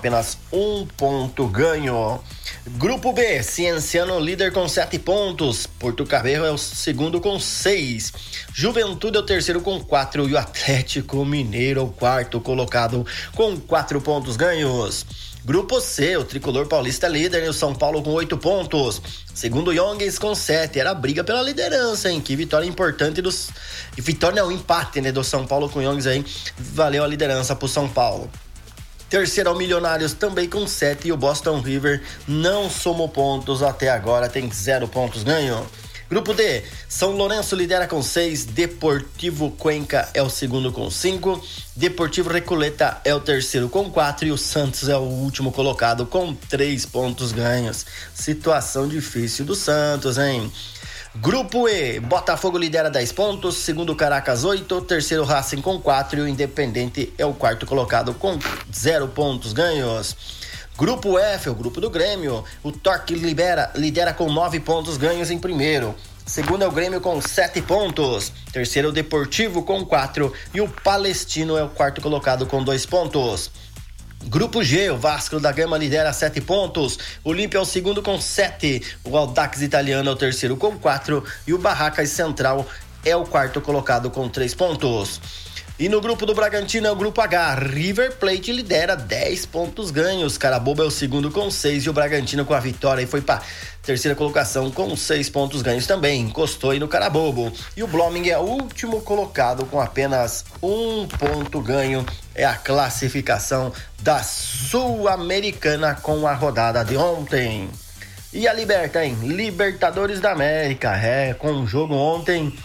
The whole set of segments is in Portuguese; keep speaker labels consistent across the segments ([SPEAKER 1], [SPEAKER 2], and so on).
[SPEAKER 1] apenas 1 ponto ganho. Grupo B, Cienciano líder com 7 pontos, Porto Cabello é o segundo com 6, Juventude é o terceiro com 4 e o Atlético Mineiro é o quarto colocado com 4 pontos ganhos. Grupo C, o tricolor paulista é líder e o São Paulo com 8 pontos. Segundo o Youngs com 7, era a briga pela liderança, hein? Que vitória importante dos... Vitória não, empate, né? Do São Paulo com o Youngs aí, valeu a liderança pro São Paulo. Terceiro é o Milionários também com 7 e o Boston River não somou pontos até agora, tem 0 pontos ganho. Grupo D, São Lourenço lidera com 6, Deportivo Cuenca é o segundo com 5, Deportivo Recoleta é o terceiro com 4 e o Santos é o último colocado com 3 pontos ganhos. Situação difícil do Santos, hein? Grupo E, Botafogo lidera 10 pontos, segundo Caracas 8, terceiro Racing com 4 e o Independente é o quarto colocado com 0 pontos ganhos. Grupo F, o grupo do Grêmio, o Torque lidera com 9 pontos ganhos em primeiro. Segundo é o Grêmio com 7 pontos. Terceiro é o Deportivo com 4 e o Palestino é o quarto colocado com 2 pontos. Grupo G, o Vasco da Gama lidera 7 pontos, o Olímpia é o segundo com 7, o Audax Italiano é o terceiro com 4 e o Barracas Central é o quarto colocado com 3 pontos. E no grupo do Bragantino é o grupo H, River Plate lidera 10 pontos ganhos, Carabobo é o segundo com 6 e o Bragantino com a vitória e foi para terceira colocação com 6 pontos ganhos também, encostou aí no Carabobo. E o Blooming é o último colocado com apenas 1 ponto ganho, é a classificação da Sul-Americana com a rodada de ontem. E a Libertadores da América, com o jogo ontem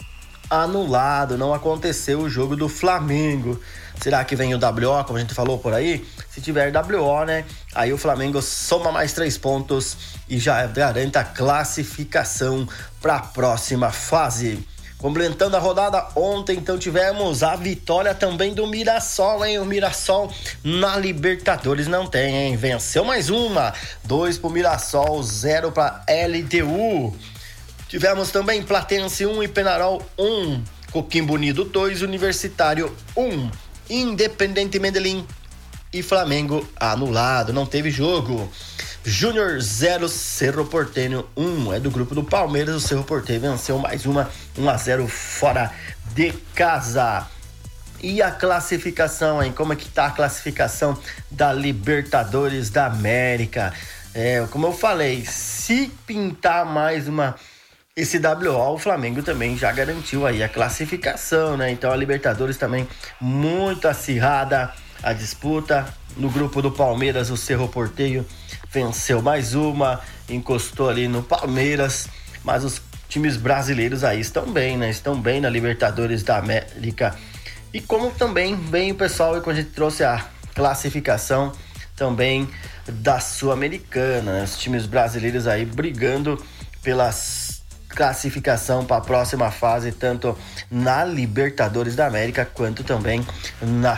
[SPEAKER 1] anulado, não aconteceu o jogo do Flamengo. Será que vem o WO, como a gente falou por aí? Se tiver WO, né? Aí o Flamengo soma mais 3 pontos e já garante a classificação para a próxima fase. Completando a rodada ontem, então tivemos a vitória também do Mirassol, hein? O Mirassol na Libertadores não tem, hein? Venceu mais uma, 2 pro Mirassol, 0 para LDU. Tivemos também Platense 1 e Penarol 1, Coquimbo Unido 2, Universitário 1, Independente Medellín e Flamengo anulado, não teve jogo. Júnior 0, Cerro Porteño 1, é do grupo do Palmeiras, o Cerro Porteño venceu mais uma, 1-0 fora de casa. E a classificação, hein? Como é que tá a classificação da Libertadores da América? Como eu falei, se pintar mais esse WO, o Flamengo também já garantiu aí a classificação, né? Então a Libertadores também muito acirrada a disputa. No grupo do Palmeiras, o Cerro Porteño venceu mais uma, encostou ali no Palmeiras, mas os times brasileiros aí estão bem, né? Estão bem na Libertadores da América. E como também bem o pessoal, quando a gente trouxe a classificação também da Sul-Americana, né? Os times brasileiros aí brigando pelas classificação para a próxima fase, tanto na Libertadores da América quanto também na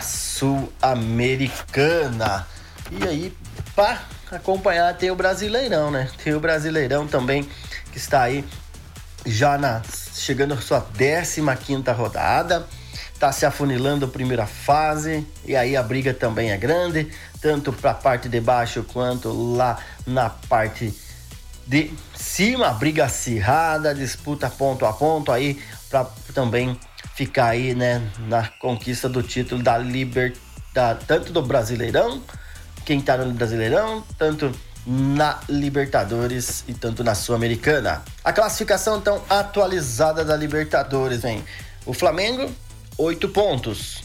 [SPEAKER 1] Sul-Americana. E aí, para acompanhar, tem o Brasileirão, né? Tem o Brasileirão também, que está aí já chegando à sua 15ª rodada, tá se afunilando a primeira fase, e aí a briga também é grande, tanto para a parte de baixo quanto lá na parte de cima, briga acirrada, disputa ponto a ponto aí para também ficar aí, né, na conquista do título da tanto do Brasileirão, quem tá no Brasileirão, tanto na Libertadores e tanto na Sul-Americana. A classificação então atualizada da Libertadores, hein? O Flamengo 8 pontos,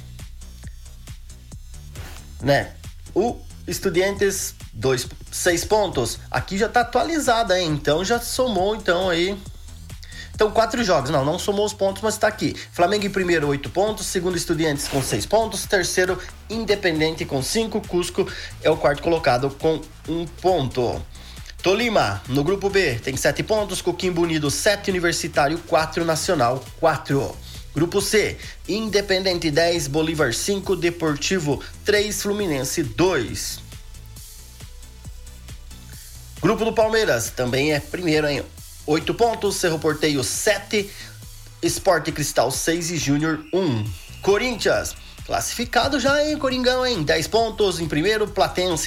[SPEAKER 1] né? O Estudiantes 6 pontos. Aqui já tá atualizada, hein? Então já somou então aí. Então 4 jogos, não somou os pontos, mas tá aqui. Flamengo em primeiro 8 pontos, segundo Estudiantes com 6 pontos, terceiro Independente com 5, Cusco é o quarto colocado com 1 ponto. Tolima no grupo B tem 7 pontos, Coquimbo Unido 7, Universitário 4, Nacional 4. Grupo C, Independente 10, Bolívar 5, Deportivo 3, Fluminense 2. Grupo do Palmeiras também é primeiro em 8 pontos, Cerro Porteño 7, Sport Cristal 6 e Júnior 1. Corinthians, classificado já, hein, Coringão, hein? 10 pontos em primeiro, Platense